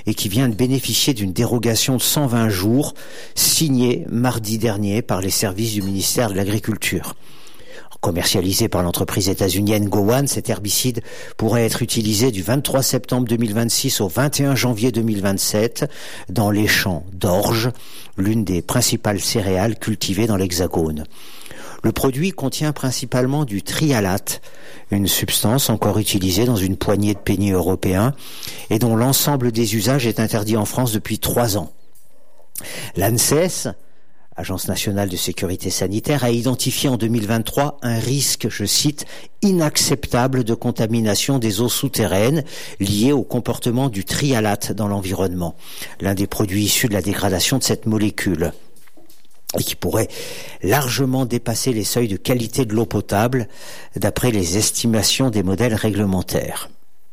et qui vient de bénéficier d'une dérogation de 120 jours signée mardi dernier par les services du ministère de l'Agriculture. Commercialisé par l'entreprise états-unienne Gowan, cet herbicide pourrait être utilisé du 23 septembre 2026 au 21 janvier 2027 dans les champs d'orge, l'une des principales céréales cultivées dans l'Hexagone. Le produit contient principalement du trialate, une substance encore utilisée dans une poignée de pays européens et dont l'ensemble des usages est interdit en France depuis 3 ans. L'ANSES, Agence nationale de sécurité sanitaire, a identifié en 2023 un risque, je cite, inacceptable de contamination des eaux souterraines lié au comportement du trialate dans l'environnement, l'un des produits issus de la dégradation de cette molécule, et qui pourrait largement dépasser les seuils de qualité de l'eau potable d'après les estimations des modèles réglementaires.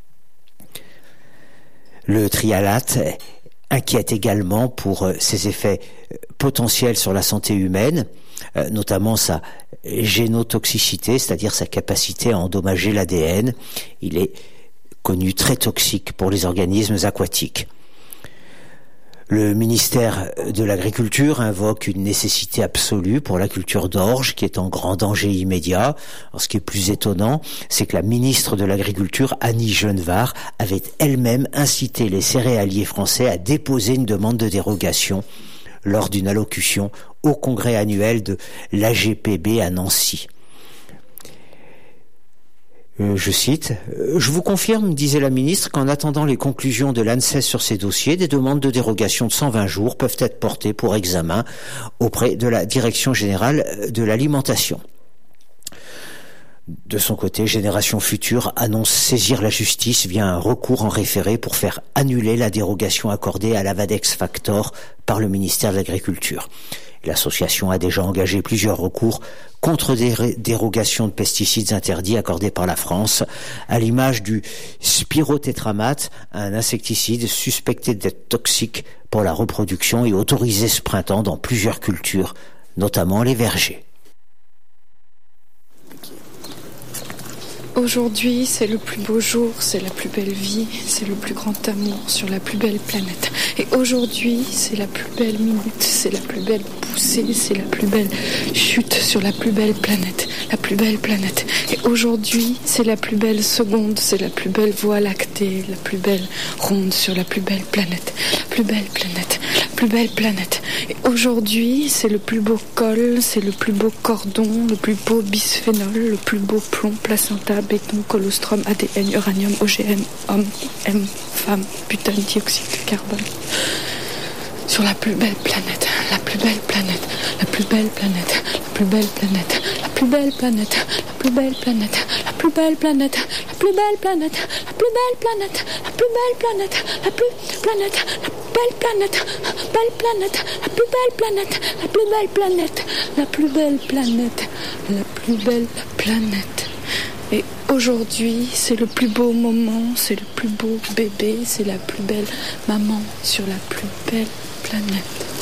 Le trialate inquiète également pour ses effets potentiels sur la santé humaine, notamment sa génotoxicité, c'est-à-dire sa capacité à endommager l'ADN. Il est connu très toxique pour les organismes aquatiques. Le ministère de l'Agriculture invoque une nécessité absolue pour la culture d'orge qui est en grand danger immédiat. Alors, ce qui est plus étonnant, c'est que la ministre de l'Agriculture, Annie Genevard, avait elle-même incité les céréaliers français à déposer une demande de dérogation lors d'une allocution au congrès annuel de l'AGPB à Nancy. Je cite, « Je vous confirme, disait la ministre, qu'en attendant les conclusions de l'ANSES sur ces dossiers, des demandes de dérogation de 120 jours peuvent être portées pour examen auprès de la Direction générale de l'alimentation. » De son côté, Génération Future annonce saisir la justice via un recours en référé pour faire annuler la dérogation accordée à l'Avadex Factor par le ministère de l'Agriculture. L'association a déjà engagé plusieurs recours contre des dérogations de pesticides interdits accordées par la France, à l'image du spirotétramate, un insecticide suspecté d'être toxique pour la reproduction et autorisé ce printemps dans plusieurs cultures, notamment les vergers. Aujourd'hui, c'est le plus beau jour, c'est la plus belle vie, c'est le plus grand amour sur la plus belle planète. Et aujourd'hui, c'est la plus belle minute, c'est la plus belle poussée, c'est la plus belle chute sur la plus belle planète, la plus belle planète. Et aujourd'hui, c'est la plus belle seconde, c'est la plus belle voie lactée, la plus belle ronde sur la plus belle planète, la plus belle planète, la plus belle planète. Et aujourd'hui, c'est le plus beau col, c'est le plus beau cordon, le plus beau bisphénol, le plus beau plomb, placenta, béton, colostrum, ADN, uranium, OGM, homme, M, femme, butane, dioxyde de carbone. Sur la plus belle planète, la plus belle planète, la plus belle planète, la plus belle planète, la plus belle planète, la plus belle planète, la plus belle planète, la plus belle planète, la plus belle planète, la plus belle planète, la plus planète, la belle planète, belle planète, la plus belle planète, la plus belle planète, la plus belle planète, la plus belle planète. Et aujourd'hui, c'est le plus beau moment, c'est le plus beau bébé, c'est la plus belle maman sur la plus belle planète.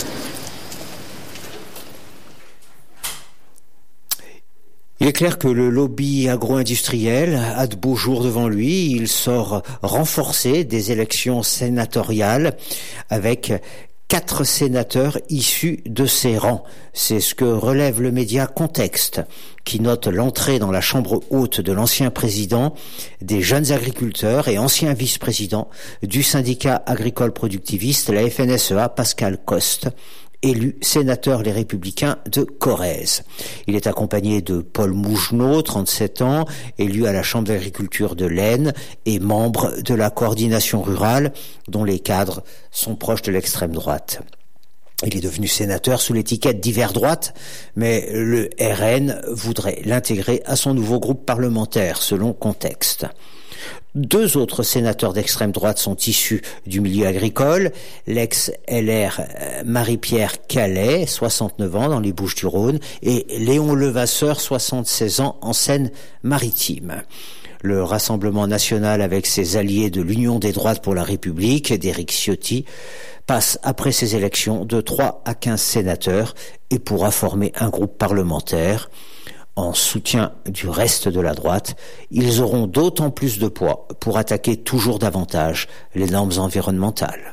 Il est clair que le lobby agro-industriel a de beaux jours devant lui. Il sort renforcé des élections sénatoriales avec 4 sénateurs issus de ses rangs. C'est ce que relève le média Contexte, qui note l'entrée dans la chambre haute de l'ancien président des jeunes agriculteurs et ancien vice-président du syndicat agricole productiviste, la FNSEA, Pascal Coste, élu sénateur Les Républicains de Corrèze. Il est accompagné de Paul Mougenot, 37 ans, élu à la Chambre d'agriculture de l'Aisne et membre de la coordination rurale, dont les cadres sont proches de l'extrême droite. Il est devenu sénateur sous l'étiquette d'hiver droite, mais le RN voudrait l'intégrer à son nouveau groupe parlementaire, selon Contexte. 2 autres sénateurs d'extrême droite sont issus du milieu agricole. L'ex-LR Marie-Pierre Calais, 69 ans, dans les Bouches-du-Rhône, et Léon Levasseur, 76 ans, en Seine-Maritime. Le Rassemblement national, avec ses alliés de l'Union des droites pour la République, d'Éric Ciotti, passe après ces élections de 3 à 15 sénateurs et pourra former un groupe parlementaire. En soutien du reste de la droite, ils auront d'autant plus de poids pour attaquer toujours davantage les normes environnementales.